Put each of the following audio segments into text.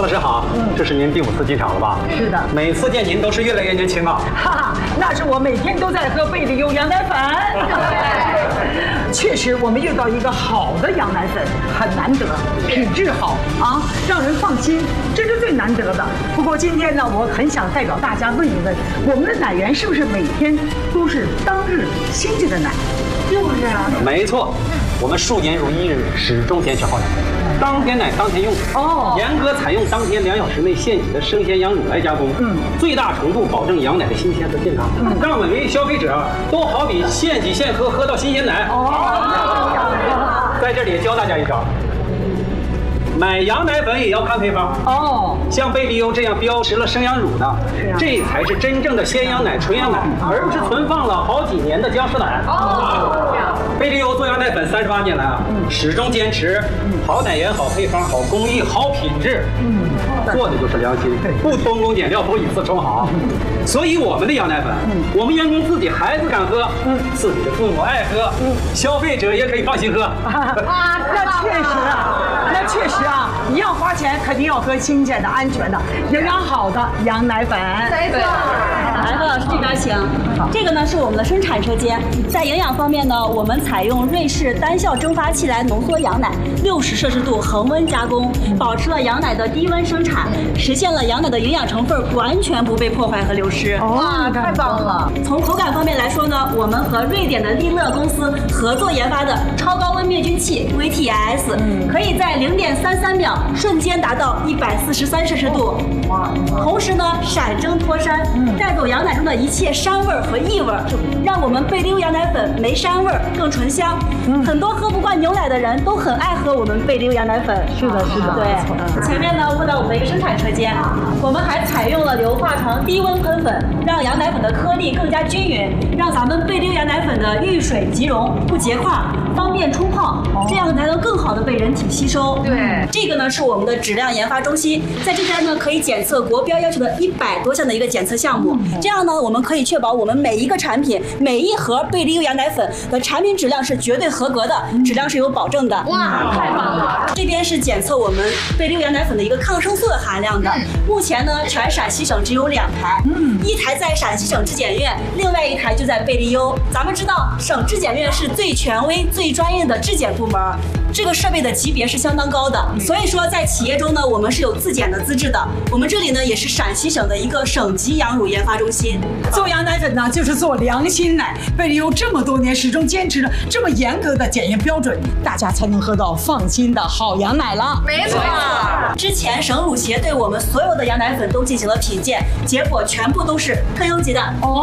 老师好，这是您第5次进场了吧？ 是的， 每次见您都是越来越年轻啊！ 哈哈，那是我每天都在喝贝利优羊奶粉。确实，我们遇到一个好的羊奶粉很难得，品质好啊，让人放心，这是最难得的。不过今天呢，我很想代表大家问一问，我们的奶源是不是每天都是当日新鲜的奶？就是啊， 没错，我们数年如一日，始终坚持好奶，当天奶当天用。 哦， 严格采用当天2小时内现挤的生鲜羊乳来加工，最大程度保证羊奶的新鲜和健康，让每位消费者都好比现挤现喝，喝到新鲜奶。在这里教大家一招。买羊奶粉也要看配方哦，像贝利优这样标识了生羊乳的，这才是真正的鲜羊奶、纯羊奶，而不是存放了好几年的僵尸奶。贝利优做羊奶粉38年来啊，始终坚持好奶源、好配方、好工艺、好品质，做的就是良心，不偷工减料，不以次充好。所以我们的羊奶粉，我们员工自己孩子敢喝，自己的父母爱喝，消费者也可以放心喝。 啊，那确实啊，那确实啊，一样花钱，肯定要喝新鲜的、安全的、营养好的羊奶粉。 没错。来，何老师这边请。这个呢是我们的生产车间，在营养方面呢，我们采用瑞士单效蒸发器来浓缩羊奶，60摄氏度恒温加工，保持了羊奶的低温生产，实现了羊奶的营养成分完全不被破坏和流失。 哇，太棒了！ 从口感方面来说呢，我们和瑞典的利乐公司合作研发的超高温灭菌器 VTS，可以在0.33秒瞬间达到143摄氏度。哇！同时呢，闪蒸脱膻，带走羊奶中的一切膻味和异味，让我们贝利优羊奶粉没膻味更醇香。很多喝不惯牛奶的人都很爱喝我们贝利优羊奶粉。 是的，是的。 对，前面呢问到我们的一个生产车间，我们还采用了硫化床低温喷粉，让羊奶粉的颗粒更加均匀，让咱们贝利优羊奶粉的遇水即溶，不结块，方便冲泡，这样才能更好的被人体吸收。 对， 这个呢是我们的质量研发中心，在这边呢可以检测国标要求的100多项的一个检测项目，这样呢我们可以确保我们每一个产品、每一盒贝利优羊奶粉的产品质量是绝对合格的，质量是有保证的。 哇，太棒了！ 这边是检测我们贝利优羊奶粉的一个抗生素的含量的，目前呢全陕西省只有2台，一台在陕西省质检院，另外1台就在贝利优。咱们知道省质检院是最权威、最专业的质检部门，这个设备的级别是相当高的，所以说在企业中呢，我们是有自检的资质的。我们这里呢也是陕西省的一个省级羊乳研发中心。 做羊奶粉呢，就是做良心奶。贝利优这么多年始终坚持着这么严格的检验标准，大家才能喝到放心的好羊奶了。 没错。 之前省乳协对我们所有的羊奶粉都进行了品鉴，结果全部都是特优级的。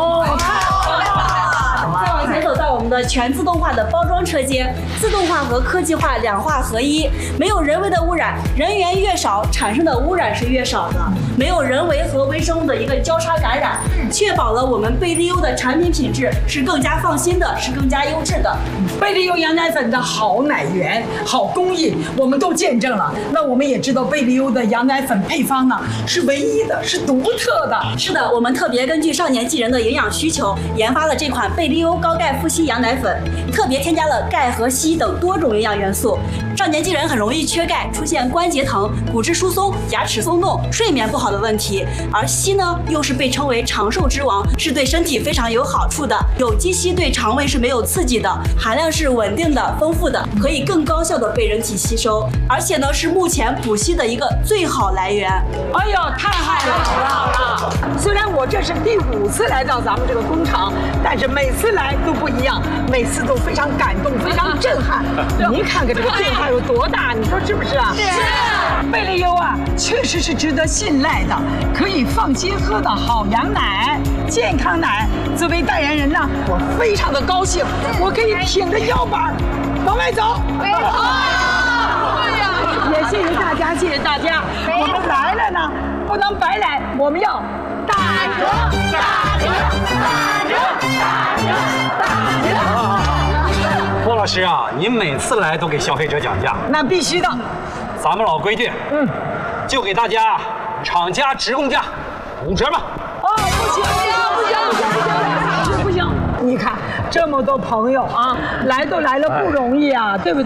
再往前走到我们的全自动化的包装车间，自动化和科技化2化合一，没有人为的污染，人员越少，产生的污染是越少的，没有人为和微生物的一个交叉感染，确保了我们贝利优的产品品质是更加放心的，是更加优质的。 贝利优羊奶粉的好奶源、好工艺，我们都见证了。那我们也知道贝利优的羊奶粉配方呢是唯一的，是独特的。 是的，我们特别根据少年纪人的营养需求，研发了这款贝利优高钙富硒羊奶粉，特别添加了钙和硒等多种营养元素。少年纪人很容易缺钙，出现关节疼、骨质疏松、牙齿松动、睡眠不好的问题。而硒呢，又是被称为长寿之王，是对身体非常有好处的。有机硒对肠胃是没有刺激的，含量是稳定的、丰富的，可以更高效的被人体吸收，而且呢是目前补硒的一个最好来源。 哎呦，太好了！虽然我这是第5次来到咱们这个工厂，但是每次来都不一样，每次都非常感动，非常震撼。您看看这个变化有多大，你说是不是啊？是。贝利优啊，确实是值得信赖的，可以放心喝的好羊奶、健康奶。作为代言人呢，我非常的高兴，我可以挺着腰板往外走。也谢谢大家，谢谢大家。我们来了呢，不能白来，我们要打折，打折，打折，打折，打折。 郭老师啊，您每次来都给消费者讲价， 那必须的。 咱们老规矩，就给大家厂家直供价5折吧。 不行，不行，你看这么多朋友啊，来都来了不容易啊，对不对？